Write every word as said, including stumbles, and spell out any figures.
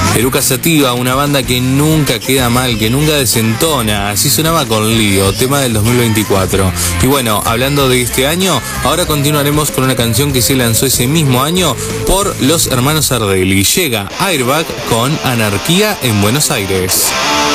Eruca Sativa, una banda que nunca queda mal, que nunca desentona. Así sonaba con Lío, tema del dos mil veinticuatro. Y bueno, hablando de este año, ahora continuaremos con una canción que se lanzó ese mismo año por los hermanos Ardelli. Llega Airbag con Anarquía en Buenos Aires.